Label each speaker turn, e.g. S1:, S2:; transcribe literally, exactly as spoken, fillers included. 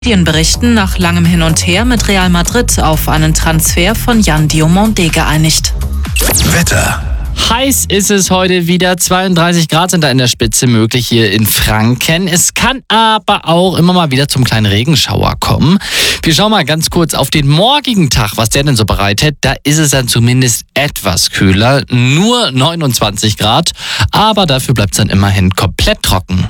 S1: Medien berichten, nach langem Hin und Her mit Real Madrid auf einen Transfer von Yan Diomandé geeinigt.
S2: Wetter.
S3: Heiß ist es heute wieder, zweiunddreißig Grad sind da in der Spitze möglich hier in Franken. Es kann aber auch immer mal wieder zum kleinen Regenschauer kommen. Wir schauen mal ganz kurz auf den morgigen Tag, was der denn so bereitet. Da ist es dann zumindest etwas kühler, nur neunundzwanzig Grad, aber dafür bleibt es dann immerhin komplett trocken.